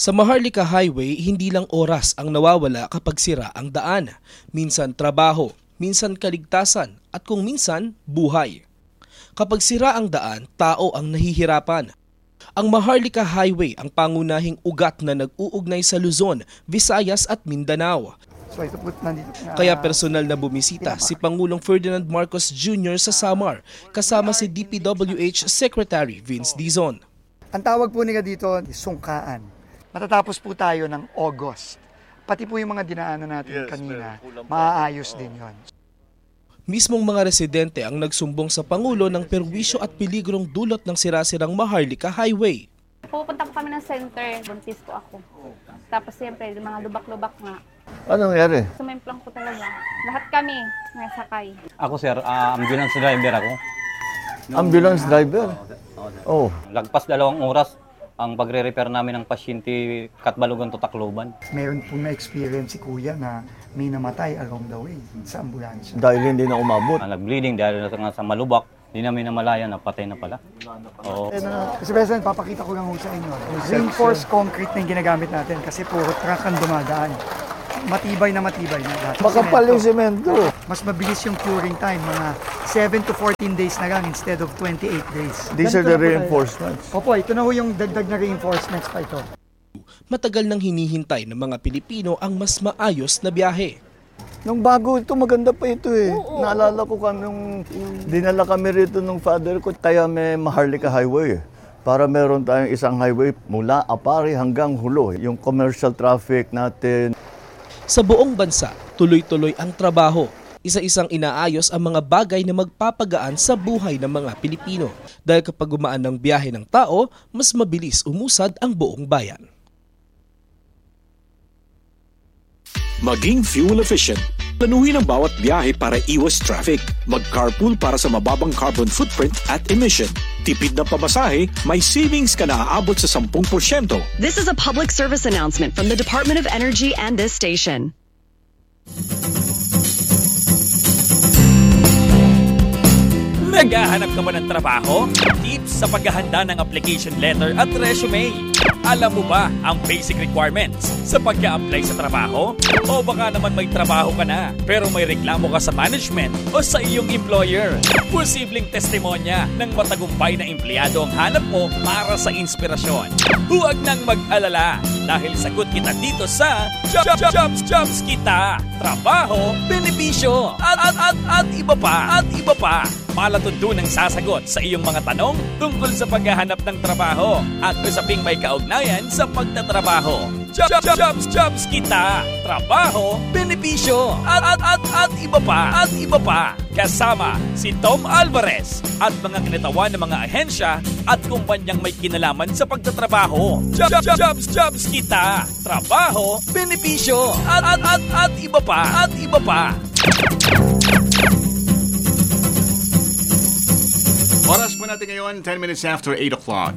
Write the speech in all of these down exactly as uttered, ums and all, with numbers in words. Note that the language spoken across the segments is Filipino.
Sa Maharlika Highway, hindi lang oras ang nawawala kapag sira ang daan. Minsan trabaho, minsan kaligtasan, at kung minsan, buhay. Kapag sira ang daan, tao ang nahihirapan. Ang Maharlika Highway ang pangunahing ugat na nag-uugnay sa Luzon, Visayas at Mindanao. So, ito po, nandito, uh, Kaya personal na bumisita si Pangulong Ferdinand Marcos Junior sa Samar, kasama si D P W H Secretary Vince Dizon. Ang tawag po nila dito, sungkaan. Matatapos po tayo ng August. Pati po yung mga dinaanan natin yes, kanina, maaayos din yon. Mismong mga residente ang nagsumbong sa Pangulo ng perwisyo at peligrong dulot ng sirasirang Maharlika Highway. Pupunta po kami ng center, buntis po ako. Tapos siyempre, mga lubak-lubak nga. Anong nangyari? Sumimplang po talaga. Lahat kami nasakay. Ako sir, uh, ambulance driver ako. Ambulance driver? Oh. Lagpas dalawang oras ang pagre-repair namin ng pasyente Katbalogan to Tacloban. Meron pong na-experience si Kuya na may namatay along the way sa ambulansya. Dahil hindi na umabot. Uh, nag-bleeding dahil nga sa malubak, hindi namin namalaya na patay na pala. Oo. Eh, na, kasi President, papakita ko lang ho sa inyo. Reinforced concrete na yung ginagamit natin kasi puro truck ang dumadaan. Matibay na matibay na lahat. Makapal yung semento. Mas mabilis yung curing time, mga seven to fourteen days na lang instead of twenty-eight days. These Ganito are the na reinforcements. Opo, ito na ho yung dagdag na reinforcements pa ito. Matagal nang hinihintay ng mga Pilipino ang mas maayos na biyahe. Nung bago ito, maganda pa ito eh. Oo, Naalala ko kami nung dinala kami rito nung father ko, kaya may Maharlika Highway eh. Para meron tayong isang highway mula Apari hanggang Hulo. Yung commercial traffic natin. Sa buong bansa, tuloy-tuloy ang trabaho. Isa-isang inaayos ang mga bagay na magpapagaan sa buhay ng mga Pilipino. Dahil kapag gumaan ng biyahe ng tao, mas mabilis umusad ang buong bayan. Maging fuel efficient. Planuhin ang bawat biyahe para iwas traffic. Mag-carpool para sa mababang carbon footprint at emission. Tipid na pamasahe, may savings ka na aabot sa ten percent. This is a public service announcement from the Department of Energy and this station. Naghahanap ka ba ng trabaho? Tips sa paghahanda ng application letter at resume. Alam mo ba ang basic requirements sa pag-a-apply sa trabaho? O baka naman may trabaho ka na pero may reklamo ka sa management o sa iyong employer? Posibleng testimonya ng matagumpay na empleyado ang hanap mo para sa inspirasyon. Huwag nang mag-alala dahil sagot kita dito sa Jobs, Jobs, Jobs Kita. Trabaho, benepisyo, at, at, at, at iba pa, at iba pa. Palatuntunang sasagot sa iyong mga tanong tungkol sa paghahanap ng trabaho at usaping may kaugnayan sa pagtatrabaho. Jobs, Jobs, Jobs Kita. Trabaho, benepisyo, at, at, at, at iba pa, at iba pa. Kasama si Tom Alvarez at mga kinatawan ng mga ahensya at kumpanyang may kinalaman sa pagtatrabaho. Jobs, Jobs, Jobs Kita. Trabaho, benepisyo, at, at, at, at iba pa, at iba pa. Oras po natin ngayon, ten minutes after eight o'clock.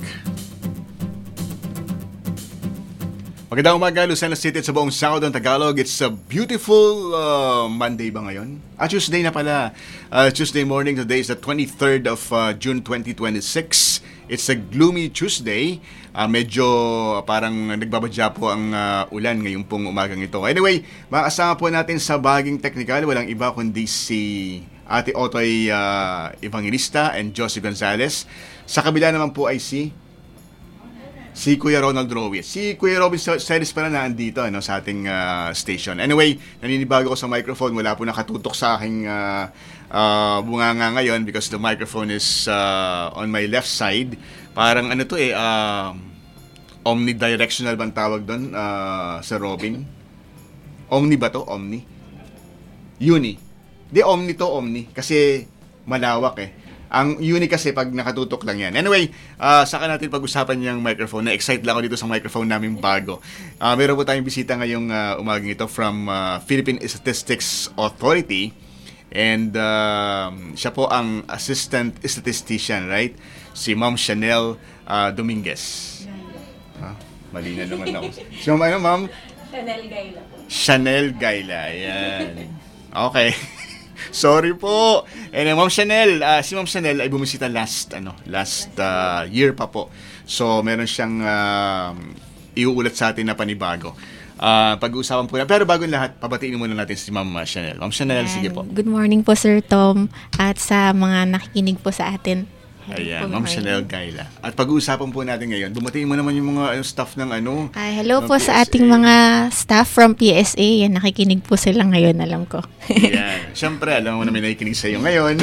Magandang umaga, Lucena City at sa buong Southern Tagalog. It's a beautiful uh, Monday ba ngayon? Ah, Tuesday na pala. Uh, Tuesday morning, today is the twenty-third of uh, June twenty twenty-six. It's a gloomy Tuesday. Uh, medyo parang nagbabadya po ang uh, ulan ngayong pong umagang ito. Anyway, makasama po natin sa baging technical, walang iba kundi si Ate Otoy uh, Evangelista and Josie Gonzalez. Sa kabila naman po ay si si Kuya Ronald Rowe. Si Kuya Robin Celis pala na andito ano, sa ating uh, station. Anyway, naninibago ko sa microphone. Wala po nakatutok sa aking uh, uh, bunganga ngayon because the microphone is uh, on my left side. Parang ano to eh, uh, omnidirectional bang tawag doon, uh, sa Robin? Omni ba to? Omni? Uni. Di omni to, omni. Kasi malawak eh. Ang uni kasi pag nakatutok lang yan. Anyway, uh, saka natin pag-usapan yung microphone. Na-excite lang ako dito sa microphone namin bago. Uh, meron po tayong bisita ngayong uh, umagang ito from uh, Philippine Statistics Authority. And uh, siya po ang assistant statistician, right? Si Ma'am Chanel uh, Dominguez. Huh? Mali na naman ako. Si Ma'am, ano, Ma'am? Chanel Gaila po. Chanel Gaila, yan. Okay. Sorry po. And uh, Ma'am Chanel, uh, si Ma'am Chanel ay bumisita last ano, last uh, year pa po. So meron siyang uh, iuulat sa atin na panibago. Uh, pag-uusapan po na. Pero bago lahat, pabatiin muna natin si Ma'am Chanel. Ma'am Chanel, sige po. Good morning po Sir Tom at sa mga nakikinig po sa atin. Ayan, Ma'am Chanel Gaila. At pag-uusapan po natin ngayon, bumatiin mo naman yung mga ano, staff ng ano. Ay, hello ng po P S A. sa ating mga staff from P S A. Yan, nakikinig po sila ngayon, alam ko. Yan. Siyempre, alam mo na may nakikinig sa iyo ngayon.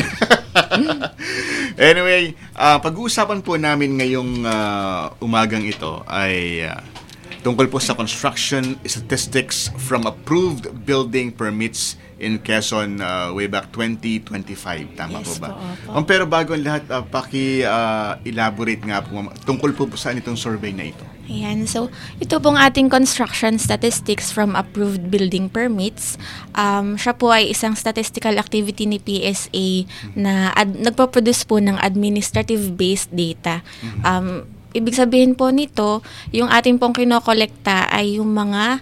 Anyway, uh, pag-uusapan po namin ngayong uh, umagang ito ay uh, tungkol po sa construction statistics from approved building permits in Quezon uh, way back twenty twenty-five. Tama Yes po ba? po, opo. Um, pero bago ang lahat, uh, paki-elaborate uh, nga po ma'am, tungkol po saan itong survey na ito. Ayan, so ito pong ating construction statistics from approved building permits. Um, siya po ay isang statistical activity ni P S A na ad- nagpo-produce po ng administrative-based data. Um, ibig sabihin po nito, yung ating pong kinokolekta ay yung mga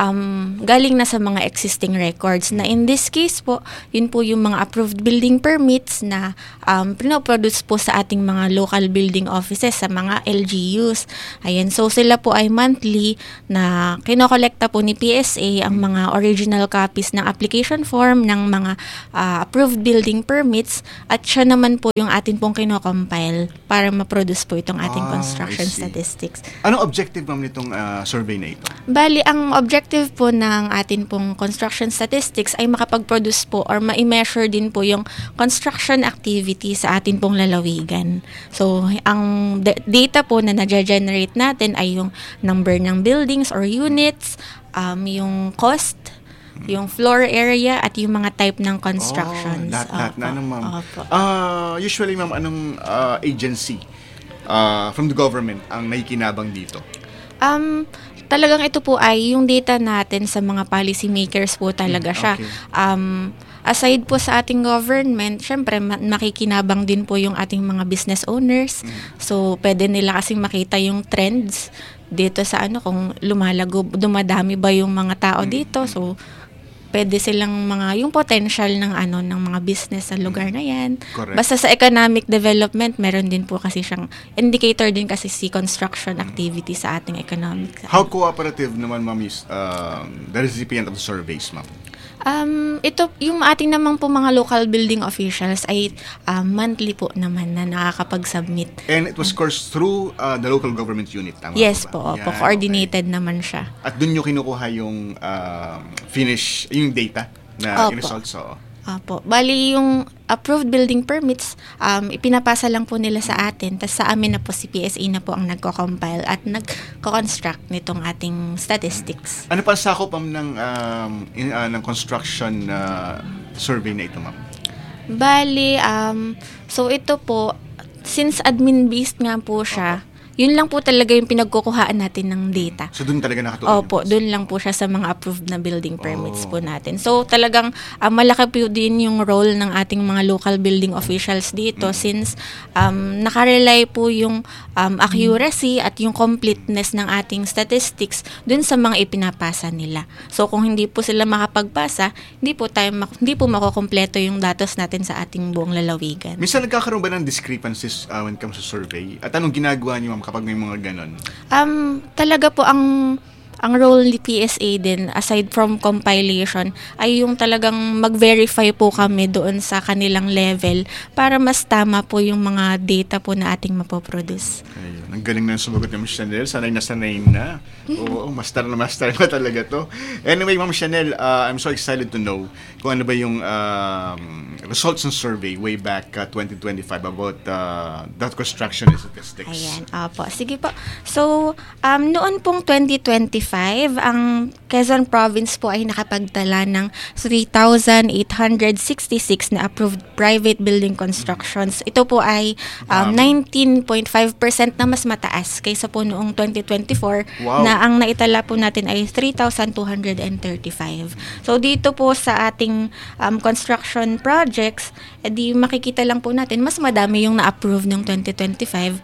um, galing na sa mga existing records. Na in this case po, yun po yung mga approved building permits na um, pinoproduce po sa ating mga local building offices, sa mga L G Us. Ayan, so sila po ay monthly na kinokolekta po ni P S A ang mga original copies ng application form ng mga uh, approved building permits at siya naman po yung atin pong kinocompile para ma-produce po itong ating Ah, construction I see. statistics. Anong objective ma'am nitong uh, survey na ito? Bali, ang objective po ng atin pong construction statistics ay makapag-produce po or ma-measure din po yung construction activity sa atin pong lalawigan. So, ang d- data po na na-generate natin ay yung number ng buildings or units, um, yung cost, yung floor area, at yung mga type ng constructions. Oh, lahat-lahat na Opo. ano ma'am. Opo. Uh, usually ma'am, anong uh, agency uh, from the government ang nakikinabang dito? Um, talagang ito po ay yung data natin sa mga policy makers po talaga siya. okay. Um, aside po sa ating government, syempre ma- makikinabang din po yung ating mga business owners. So, pwede nila kasing makita yung trends dito sa ano, kung lumalago, dumadami ba yung mga tao dito. So, pwede silang mga, yung potential ng ano, ng mga business sa lugar na yan. Correct. Basta sa economic development, meron din po kasi siyang indicator din kasi si construction activity sa ating economic. How cooperative naman ma'am is um, the recipient of the surveys ma'am? Um, ito, yung ating naman po mga local building officials ay um, monthly po naman na nakakapag-submit. And it was course through uh, the local government unit, tama Yes po po, ba? opo, Yan, coordinated naman siya. okay. At dun nyo kinukuha yung um, finish, yung data na Opo. results. So, Opo. Bali, yung approved building permits, um, ipinapasa lang po nila sa atin. Tapos sa amin na po si P S A na po ang nagko-compile at nagko-construct nitong ating statistics. ano pa ang sakop ma'am ng, um, in, uh, ng construction uh, survey na ito ma'am? Bali, um, so ito po, since admin-based nga po siya, yun lang po talaga yung pinagkukuhaan natin ng data. So dun talaga nakatuon? Opo, doon lang po siya sa mga approved na building permits po natin. So talagang uh, malaki po din yung role ng ating mga local building officials dito since um, nakarely po yung um, accuracy at yung completeness ng ating statistics dun sa mga ipinapasa nila. So kung hindi po sila makapagpasa, hindi po tayo mak- hindi po makukumpleto yung datos natin sa ating buong lalawigan. Minsan nagkakaroon ba ng discrepancies uh, when it comes to survey? At anong ginagawa niyo ma'am kapag may mga ganon? Um, talaga po ang ang role ni P S A din, aside from compilation, ay yung talagang mag-verify po kami doon sa kanilang level para mas tama po yung mga data po na ating mapoproduce. Ayun, ang galing na sumagot ni Ma'am Chanel. Sanay na sanay na. Oo, master na master na talaga to. Anyway, Ma'am Chanel, uh, I'm so excited to know kung ano ba yung um, results ng survey way back uh, twenty twenty-five about uh, that construction statistics. Ayan, opo. Sige po. So, um, noon pong twenty twenty-five, ang Quezon Province po ay nakapagtala ng three thousand eight hundred sixty-six na approved private building constructions. Ito po ay um, nineteen point five percent na mas mataas kaysa po noong twenty twenty-four. Wow. Na ang naitala po natin ay three thousand two hundred thirty-five. So, dito po sa ating um, construction projects, edi makikita lang po natin, mas madami yung na-approve ng twenty twenty-five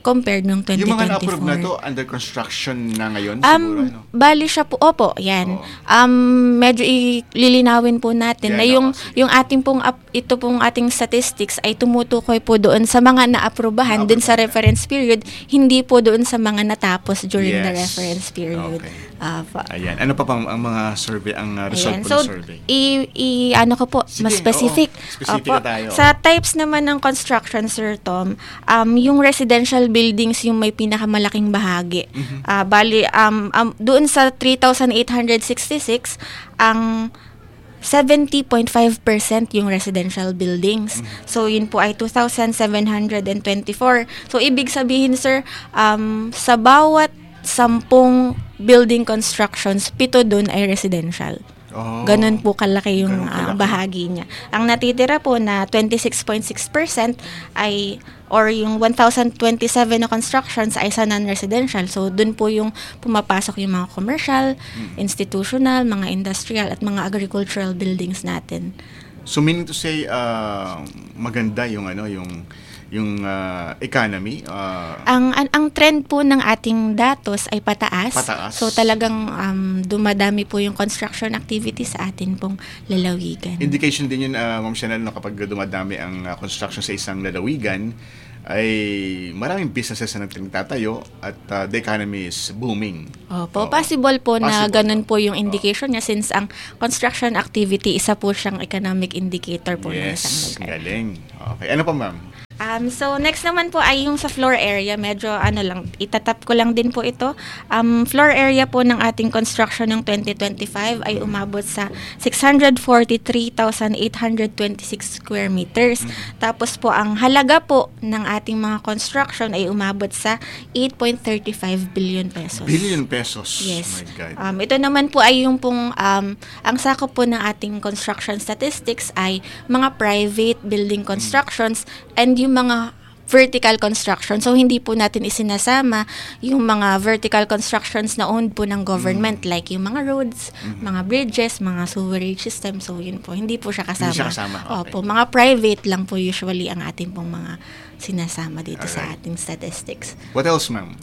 compared nung twenty twenty-four. Yung mga na-approve na to, under construction na ngayon Um, siguro, ano? bali siya po, opo, yan. Oo. Um, medyo ililinawin po natin Yan, na yung, oo, sige. yung ating pong, ap- ito pong ating statistics ay tumutukoy po doon sa mga na-aprobahan dun sa reference period, hindi po doon sa mga natapos during the Yes. reference period. Okay. Ah, pa- Ayan. Ano pa pang ang mga survey, ang uh, result Ayan. po So, ng survey? i, i- ano ko po, Sige, mas specific. oo. Specific Opo. na tayo. Sa types naman ng construction, Sir Tom, um, yung residential buildings yung may pinakamalaking bahagi. Mhm. Ah, bali, um, um, doon sa three thousand eight hundred sixty-six, ang seventy point five percent yung residential buildings. So, yun po ay two thousand seven hundred twenty-four. So, ibig sabihin, sir, um, sa bawat sampung building constructions, pito doon ay residential. Oh. Ganun po kalaki yung Ganun ah, kalaki. bahagi niya. Ang natitira po na twenty-six point six percent ay or yung one thousand twenty-seven na constructions ay sa non-residential. So, dun po yung pumapasok yung mga commercial, institutional, mga industrial, at mga agricultural buildings natin. So meaning to say, uh, maganda yung ano, yung yung uh, economy. Uh, Ang, ang ang trend po ng ating datos ay pataas. Pataas. So, talagang um, dumadami po yung construction activity sa atin pong lalawigan. indication din yun, uh, Ma'am Chanel, no, kapag dumadami ang uh, construction sa isang lalawigan, ay maraming businesses na nagtatayo at uh, the economy is booming. Opo, Oo. possible po na Possible, ganun no? po yung indication niya since ang construction activity, isa po siyang economic indicator po ng isang Yes, lugar. galing. Okay. Ano pa, ma'am? Um, so, next naman po ay yung sa floor area. Medyo, ano lang, itatap ko lang din po ito. Um, floor area po ng ating construction ng twenty twenty-five ay umabot sa six hundred forty-three thousand eight hundred twenty-six square meters. Tapos po, ang halaga po ng ating mga construction ay umabot sa eight point three five billion pesos. Billion pesos. Yes. Oh my God. Um, ito naman po ay yung pong, um, ang sakop po ng ating construction statistics ay mga private building constructions and yung mga vertical construction. So, hindi po natin isinasama yung mga vertical constructions na owned po ng government, like yung mga roads, mga bridges, mga sewerage system. So, yun po. Hindi po siya kasama. Hindi siya kasama. Okay. Opo, mga private lang po usually ang ating pong mga sinasama dito sa Alright. ating statistics. What else, ma'am?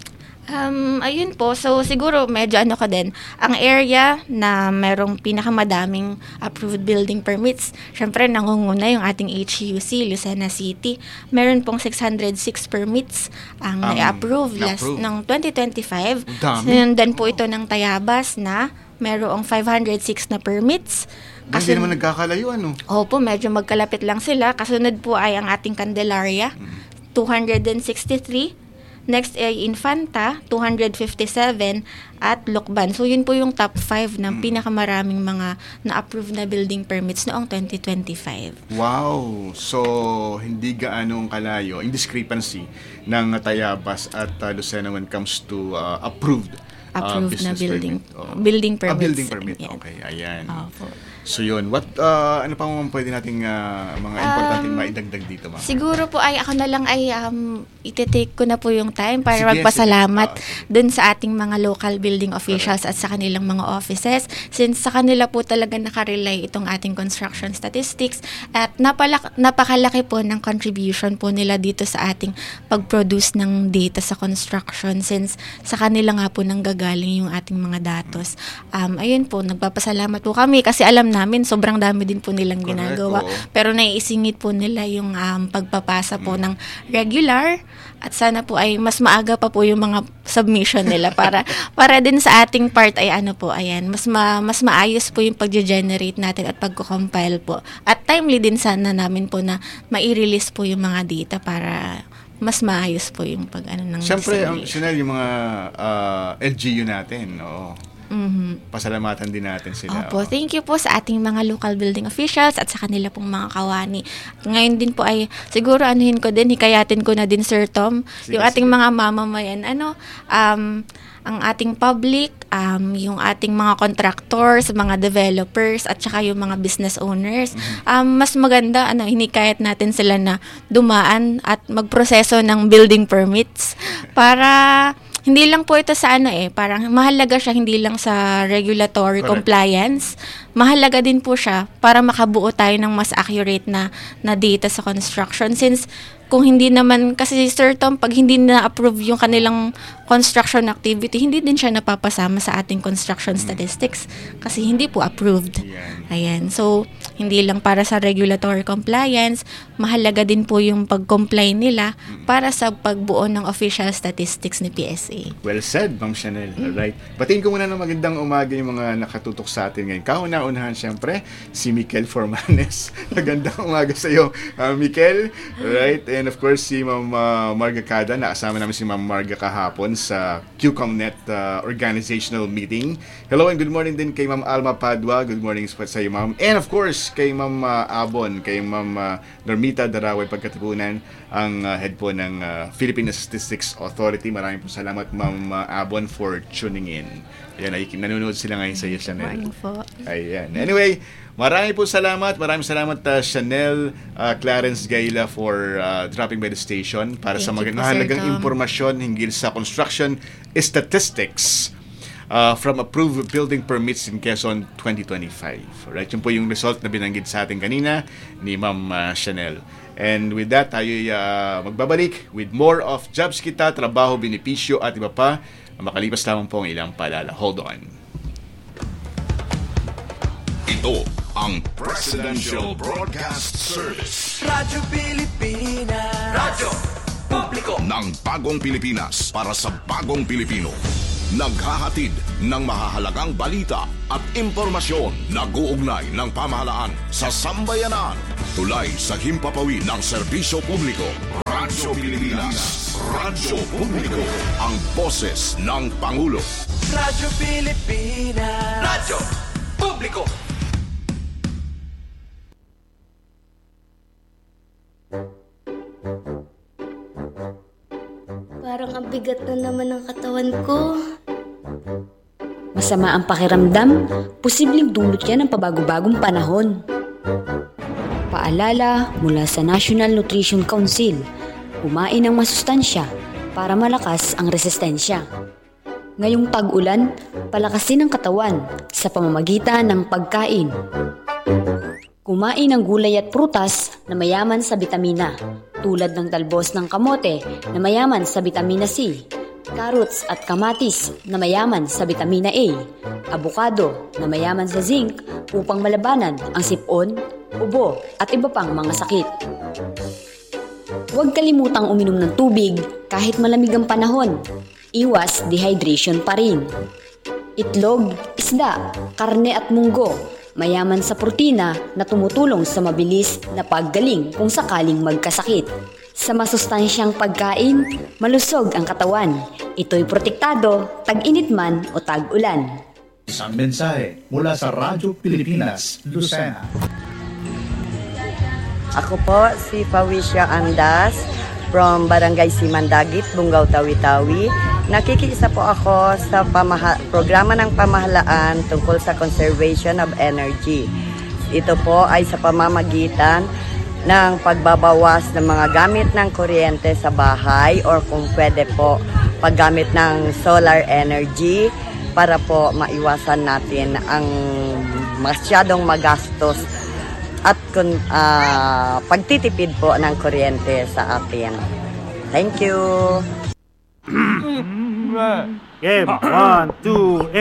Um, ayun po. So, siguro medyo ano ka din. Ang area na merong pinakamadaming approved building permits, syempre nangunguna yung ating H U C, Lucena City. Meron pong six hundred six permits ang Ang na-approve last na-approve. ng twenty twenty-five. Ang dami. Sinundan po ito ng Tayabas na merong five hundred six na permits. Hindi naman nagkakalayo, ano? Opo, medyo magkalapit lang sila. Kasunod po ay ang ating Candelaria, two hundred sixty-three. Next ay Infanta, two hundred fifty-seven, at Lucban. So, yun po yung top five ng pinakamaraming mga na-approve na building permits noong twenty twenty-five. Wow! So, hindi gaanong kalayo, in discrepancy ng Tayabas at uh, Lucena when it comes to uh, approved uh, Approved na business building permit. Oh. building Ah, permits. building permit. Yan. Okay, ayan. Opo. So yun, what uh, ano pa mga pwede nating uh, mga importanteng Um, maidagdag dito, ma'am? Siguro po ay ako na lang ay um, iti-take ko na po yung time para Sige, magpasalamat sige. Ah, dun sa ating mga local building officials at sa kanilang mga offices since sa kanila po talaga nakarelay itong ating construction statistics at napalak- napakalaki po ng contribution po nila dito sa ating pag-produce ng data sa construction since sa kanila nga po nanggagaling yung ating mga datos. Um, ayun po, nagpapasalamat po kami kasi alam namin sobrang dami din po nilang Correct, ginagawa. oo. Pero naiisingit po nila yung um, pagpapasa po ng regular at sana po ay mas maaga pa po yung mga submission nila para para din sa ating part ay ano po, ayan, mas ma, mas maayos po yung pag-generate natin at pagko-compile po. At timely din sana namin po na mai-release po yung mga data para mas maayos po yung pag ano ng Siyempre, ang dissemination. Chanel, yung mga uh, L G U natin, oo. Mhm. Pasalamatan din natin sila. Opo, oo. thank you po sa ating mga local building officials at sa kanila pong mga kawani. Ngayon din po ay siguro anuhin ko din, hikayatin ko na din Sir Tom, Sige, yung ating sige. mga mamamayan, ano, um, ang ating public, um, yung ating mga contractors, mga developers, at saka yung mga business owners. Um, mas maganda, ano, hinikayat natin sila na dumaan at magproseso ng building permits para hindi lang po ito sa ano eh, parang mahalaga siya hindi lang sa regulatory Correct. compliance. Mahalaga din po siya para makabuo tayo ng mas accurate na na data sa construction since kung hindi naman, kasi Sir Tom, pag hindi na-approve yung kanilang construction activity, hindi din siya napapasama sa ating construction statistics kasi hindi po approved. Ayan. So, hindi lang para sa regulatory compliance, mahalaga din po yung pag-comply nila para sa pagbuo ng official statistics ni P S A. Well said, Ma'am Chanel. Alright. Batiin ko muna ng magandang umaga yung mga nakatutok sa atin ngayon. Kauna-unahan, siyempre, si Mikel Formanes. Magandang umaga sa iyo, uh, Mikel. Right? And of course, si Ma'am uh, Marga Cada. Nakasama namin si Ma'am Marga kahapon sa QCOMNet uh, organizational meeting. Hello and good morning din kay Ma'am Alma Padua. Good morning sa iyo, Ma'am. And of course, kay Ma'am uh, Abon, kay Ma'am uh, Normita Daraway Pagkatipunan, ang uh, head po ng uh, Philippine Statistics Authority. Maraming po salamat, Ma'am uh, Abon, for tuning in. Ayan, ay, nanonood sila ngayon sa iyo, Chanel. Morning po. Ayan. Anyway, maraming po salamat. Maraming salamat uh, Chanel, uh, Clarence Gaila for uh, dropping by the station para Thank sa you po, mahalagang Sir Tom. impormasyon hinggil sa construction statistics uh, from approved building permits in Quezon twenty twenty-five. Right? Yun po yung result na binanggit sa atin kanina ni Ma'am uh, Chanel. And with that, tayo uh, magbabalik with more of Jobs Kita, Trabaho, Benepisyo at iba pa. Makalipas lamang po ang ilang paalala. Hold on. Ito ang Presidential Broadcast Service. Radyo Pilipinas. Radyo Publiko ng bagong Pilipinas para sa bagong Pilipino. Naghahatid ng mahahalagang balita at impormasyon na guugnay ng pamahalaan sa sambayanan. Tulay sa himpapawid ng serbisyo publiko. Radyo Pilipinas. Radyo Publiko. Ang boses ng Pangulo. Radyo Pilipinas. Radyo Publiko. Parang ang bigat na naman ng katawan ko. Masama ang pakiramdam, posibleng dulot yan ng pabago-bagong panahon. Paalala mula sa National Nutrition Council, kumain ng masustansya para malakas ang resistensya. Ngayong tag-ulan, palakasin ang katawan sa pamamagitan ng pagkain. Kumain ng gulay at prutas na mayaman sa bitamina, tulad ng talbos ng kamote na mayaman sa bitamina C, carrots at kamatis na mayaman sa bitamina A, abukado na mayaman sa zinc upang malabanan ang sipon, ubo at iba pang mga sakit. Huwag kalimutang uminom ng tubig kahit malamig ang panahon. Iwas dehydration pa rin. Itlog, isda, karne at munggo, mayaman sa protina na tumutulong sa mabilis na paggaling kung sakaling magkasakit. Sa masustansyang pagkain, malusog ang katawan. Ito'y protektado, tag-init man o tag-ulan. Isang mensahe mula sa Radyo Pilipinas, Lucena. Ako po si Pawisya Andas from Barangay Simandagit, Bungaw, Tawi-Tawi. Nakikiisa po ako sa pamaha- programa ng pamahalaan tungkol sa conservation of energy. Ito po ay sa pamamagitan ng pagbabawas ng mga gamit ng kuryente sa bahay or kung pwede po paggamit ng solar energy para po maiwasan natin ang masyadong magastos at kun, uh, pagtitipid po ng kuryente sa atin. Thank you! Game, one, two,